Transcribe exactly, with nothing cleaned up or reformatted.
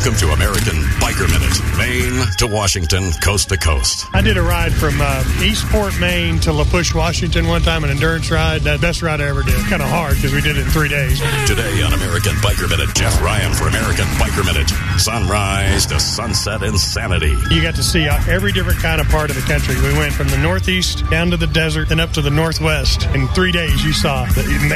Welcome to American Biker Minute, Maine to Washington, coast to coast. I did a ride from uh, Eastport, Maine to La Push, Washington one time, an endurance ride. That best ride I ever did. Kind of hard because we did it in three days. Today on American Biker Minute, Jeff Ryan for American Biker Minute. Sunrise to sunset insanity. You got to see uh, every different kind of part of the country. We went from the northeast down to the desert and up to the northwest. In three days, you saw the